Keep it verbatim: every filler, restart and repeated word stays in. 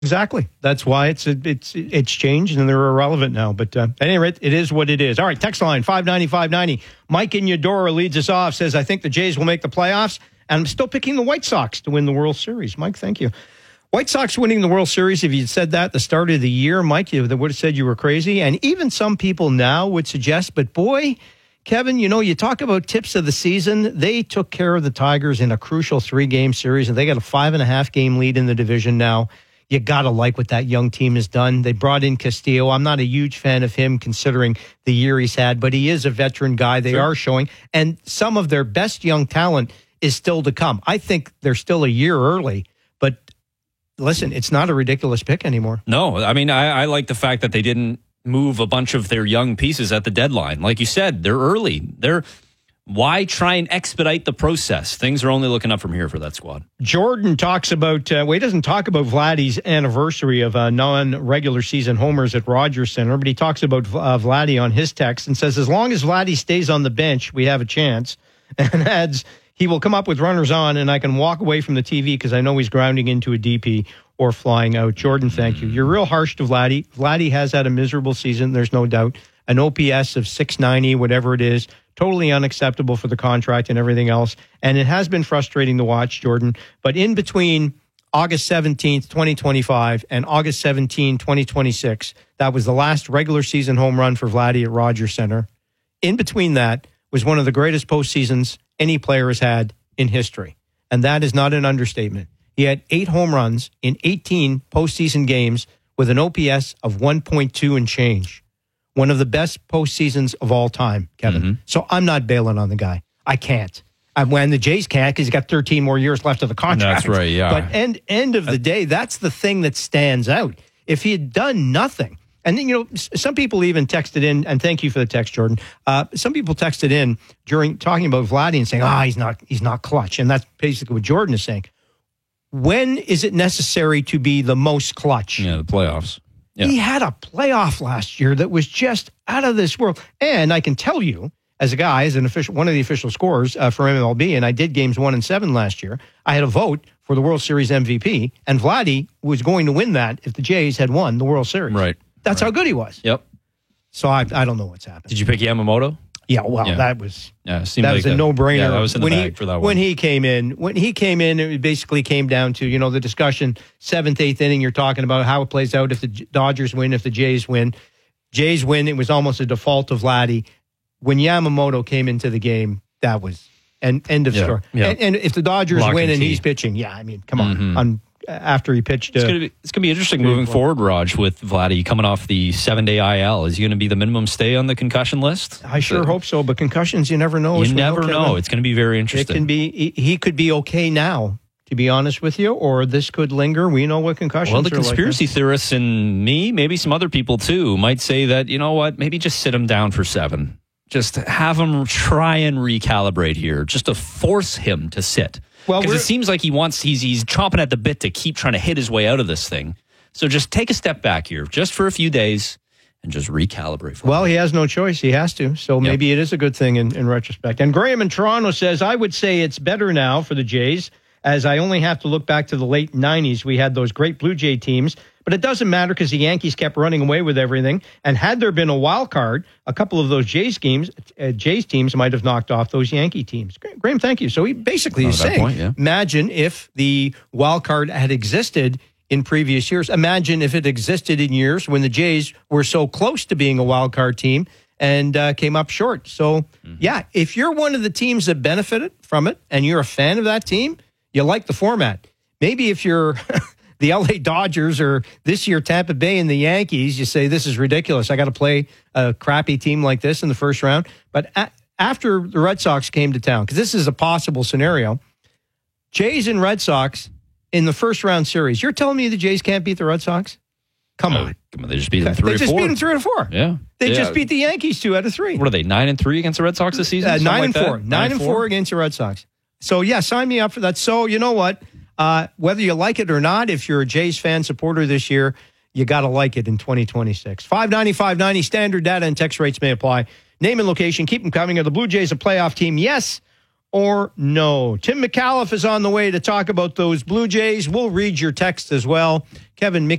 Exactly. That's why it's it's it's changed and they're irrelevant now. But uh, at any rate, it is what it is. All right, text line five ninety, five ninety. Mike in Eudora leads us off, says, I think the Jays will make the playoffs, and I'm still picking the White Sox to win the World Series. Mike, thank you. White Sox winning the World Series, if you'd said that at the start of the year, Mike, you would have said you were crazy. And even some people now would suggest, but boy, Kevin, you know, you talk about tips of the season. They took care of the Tigers in a crucial three-game series, and they got a five-and-a-half game lead in the division now. You got to like what that young team has done. They brought in Castillo. I'm not a huge fan of him considering the year he's had, but he is a veteran guy. They sure. are showing. And some of their best young talent is still to come. I think they're still a year early, but listen, it's not a ridiculous pick anymore. No, I mean, I, I like the fact that they didn't move a bunch of their young pieces at the deadline. Like you said, they're early. They're Why try and expedite the process? Things are only looking up from here for that squad. Jordan talks about, uh, well, he doesn't talk about Vladdy's anniversary of uh, non-regular season homers at Rogers Center, but he talks about uh, Vladdy on his text and says, as long as Vladdy stays on the bench, we have a chance. And adds, he will come up with runners on and I can walk away from the T V because I know he's grounding into a D P or flying out. Jordan, thank you. You're real harsh to Vladdy. Vladdy has had a miserable season, there's no doubt. An O P S of six ninety, whatever it is. Totally unacceptable for the contract and everything else. And it has been frustrating to watch, Jordan. But in between August seventeenth, twenty twenty-five and August seventeenth, twenty twenty-six, that was the last regular season home run for Vladdy at Rogers Center. In between that was one of the greatest postseasons any player has had in history. And that is not an understatement. He had eight home runs in eighteen postseason games with an O P S of one point two and change. One of the best postseasons of all time, Kevin. Mm-hmm. So I'm not bailing on the guy. I can't. I'm when the Jays can't because he's got thirteen more years left of the contract. That's right, yeah. But end, end of the day, that's the thing that stands out. If he had done nothing, and then, you know, some people even texted in, and thank you for the text, Jordan. Uh, some people texted in during talking about Vladdy and saying, ah, oh, he's not, he's not clutch. And that's basically what Jordan is saying. When is it necessary to be the most clutch? Yeah, the playoffs. Yeah. He had a playoff last year that was just out of this world. And I can tell you, as a guy, as an official, one of the official scorers uh, for M L B, and I did games one and seven last year, I had a vote for the World Series M V P, and Vladdy was going to win that if the Jays had won the World Series. Right. That's right. how good he was. Yep. So I, I don't know what's happened. Did you pick Yamamoto? Yeah, well, yeah. that was yeah, that like was a that. no-brainer. Yeah, that was in the when bag he, for that one. When he came in, when he came in, it basically came down to, you know, the discussion, seventh, eighth inning, you're talking about how it plays out if the Dodgers win, if the Jays win. Jays win, it was almost a default of Vladdy. When Yamamoto came into the game, that was an end of yeah, story. Yeah. And, and if the Dodgers Lock win and, and he's pitching, yeah, I mean, come on. Mm-hmm. on after he pitched. It's uh, going to be it's going to be interesting moving well. forward, Raj, with Vladdy coming off the seven-day I L. Is he going to be the minimum stay on the concussion list? I sure so, hope so, but concussions, you never know. You never know. know. It's going to be very interesting. It can be. He, he could be okay now, to be honest with you, or this could linger. We know what concussions Well, the are conspiracy like. theorists and me, maybe some other people too, might say that, you know what, maybe just sit him down for seven. Just have him try and recalibrate here, just to force him to sit. Well, because it seems like he wants, he's he's chomping at the bit to keep trying to hit his way out of this thing. So just take a step back here, just for a few days, and just recalibrate. For well, him. he has no choice. He has to. So yep. maybe it is a good thing in, in retrospect. And Graham in Toronto says, I would say it's better now for the Jays, as I only have to look back to the late nineties. We had those great Blue Jay teams. But it doesn't matter because the Yankees kept running away with everything. And had there been a wild card, a couple of those Jays games, uh, Jays teams might have knocked off those Yankee teams. Graham, thank you. So he basically is saying, point, yeah. imagine if the wild card had existed in previous years. Imagine if it existed in years when the Jays were so close to being a wild card team and uh, came up short. So, mm-hmm. yeah, if you're one of the teams that benefited from it and you're a fan of that team, you like the format. Maybe if you're the L A Dodgers or this year Tampa Bay and the Yankees, you say, this is ridiculous. I got to play a crappy team like this in the first round. But a- after the Red Sox came to town, because this is a possible scenario, Jays and Red Sox in the first round series. You're telling me the Jays can't beat the Red Sox? Come on. Uh, come on, they just beat them three they or just four. beat them three out of four. Yeah. They yeah. just beat the Yankees two out of three. What are they, nine and three against the Red Sox this season? Uh, nine like and that? four. Nine, nine and four? four against the Red Sox. So, yeah, sign me up for that. So, you know what? Uh, whether you like it or not, if you're a Jays fan supporter this year, you got to like it in twenty twenty-six. five ninety, five ninety, standard data and text rates may apply. Name and location, keep them coming. Are the Blue Jays a playoff team? Yes or no? Tim McAuliffe is on the way to talk about those Blue Jays. We'll read your text as well. Kevin